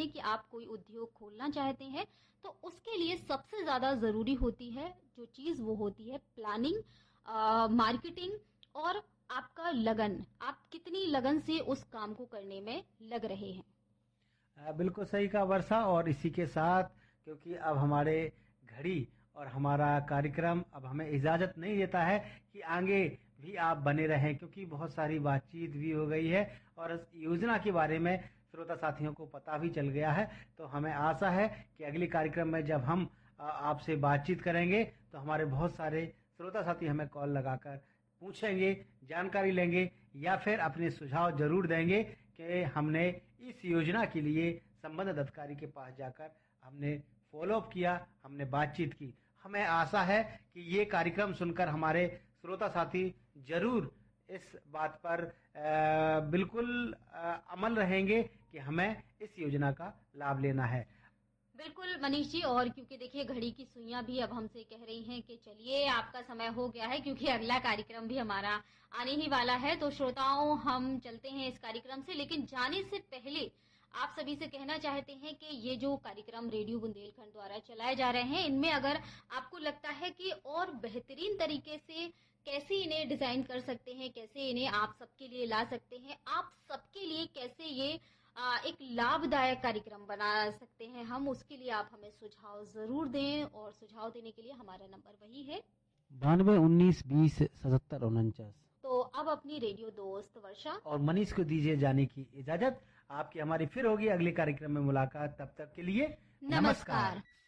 हैं कि आप कोई उद्योग खोलना चाहते हैं, तो उसके लिए सबसे ज्यादा जरूरी होती है जो चीज, वो होती है प्लानिंग, मार्केटिंग और आपका लगन। आप कितनी लगन से उस काम को करने में लग रहे हैं। बिल्कुल सही कहा वर्षा। और इसी के साथ, क्योंकि अब हमारे घड़ी और हमारा कार्यक्रम अब हमें इजाजत नहीं देता है कि आगे भी आप बने रहें, क्योंकि बहुत सारी बातचीत भी हो गई है और इस योजना के बारे में श्रोता साथियों को पता भी चल गया है। तो हमें आशा है कि अगले कार्यक्रम में जब हम आपसे बातचीत करेंगे तो हमारे बहुत सारे श्रोता साथी हमें कॉल लगाकर पूछेंगे, जानकारी लेंगे या फिर अपने सुझाव जरूर देंगे कि हमने इस योजना के लिए संबंधित अधिकारी के पास जाकर हमने फॉलो अप किया, हमने बातचीत की। हमें आशा है कि ये कार्यक्रम सुनकर हमारे श्रोता साथी जरूर इस बात पर बिल्कुल अमल रहेंगे कि हमें इस योजना का लाभ लेना है। बिल्कुल मनीष जी, और क्योंकि देखिए घड़ी की सुइयां भी अब हमसे कह रही हैं कि चलिए आपका समय हो गया है, क्योंकि अगला कार्यक्रम भी हमारा आने ही वाला है। तो श्रोताओं, हम चलते हैं इस कार्यक्रम से, लेकिन जाने से पहले आप सभी से कहना चाहते हैं कि ये जो कार्यक्रम रेडियो बुंदेलखंड द्वारा चलाए जा रहे हैं, इनमें अगर आपको लगता है कि और बेहतरीन तरीके से कैसे इन्हें डिजाइन कर सकते हैं, कैसे इन्हें आप सबके लिए ला सकते हैं, आप सबके लिए कैसे ये एक लाभदायक कार्यक्रम बना सकते हैं हम, उसके लिए आप हमें सुझाव जरूर दें। और सुझाव देने के लिए हमारा नंबर वही है 92 19 20 77 49। तो अब अपनी रेडियो दोस्त वर्षा और मनीष को दीजिए जाने की इजाजत। आपकी हमारी फिर होगी अगले कार्यक्रम में मुलाकात। तब तक के लिए नमस्कार।